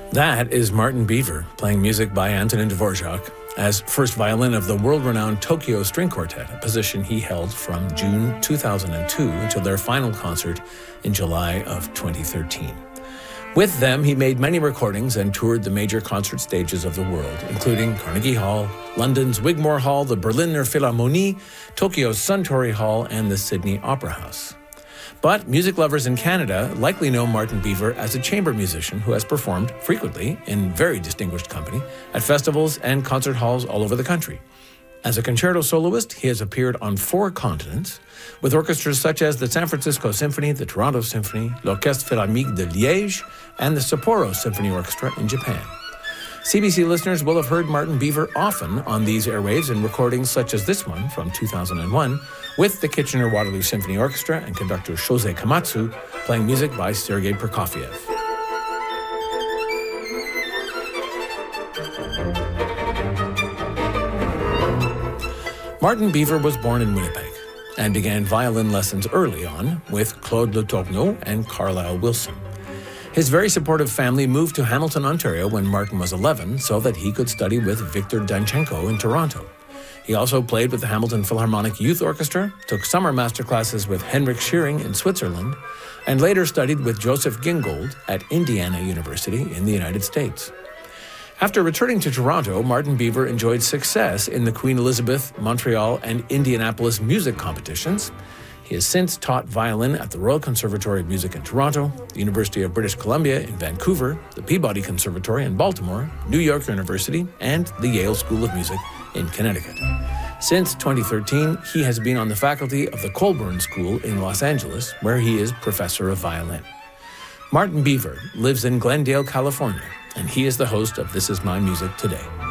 That is Martin Beaver playing music by Antonin Dvorak as first violin of the world-renowned Tokyo String Quartet, a position he held from June 2002 until their final concert in July of 2013. With them, he made many recordings and toured the major concert stages of the world, including Carnegie Hall, London's Wigmore Hall, the Berliner Philharmonie, Tokyo's Suntory Hall, and the Sydney Opera House. But music lovers in Canada likely know Martin Beaver as a chamber musician who has performed frequently in very distinguished company at festivals and concert halls all over the country. As a concerto soloist, he has appeared on 4 continents with orchestras such as the San Francisco Symphony, the Toronto Symphony, l'Orchestre Philharmonique de Liège, and the Sapporo Symphony Orchestra in Japan. CBC listeners will have heard Martin Beaver often on these airwaves in recordings such as this one from 2001 with the Kitchener-Waterloo Symphony Orchestra and conductor Shosei Komatsu playing music by Sergei Prokofiev. Martin Beaver was born in Winnipeg and began violin lessons early on with Claude Le Tourneau and Carlisle Wilson. His very supportive family moved to Hamilton, Ontario when Martin was 11 so that he could study with Victor Danchenko in Toronto. He also played with the Hamilton Philharmonic Youth Orchestra, took summer masterclasses with Henrik Schering in Switzerland, and later studied with Joseph Gingold at Indiana University in the United States. After returning to Toronto, Martin Beaver enjoyed success in the Queen Elizabeth, Montreal, and Indianapolis music competitions. He has since taught violin at the Royal Conservatory of Music in Toronto, the University of British Columbia in Vancouver, the Peabody Conservatory in Baltimore, New York University, and the Yale School of Music in Connecticut. Since 2013, he has been on the faculty of the Colburn School in Los Angeles, where he is professor of violin. Martin Beaver lives in Glendale, California, and he is the host of This Is My Music Today.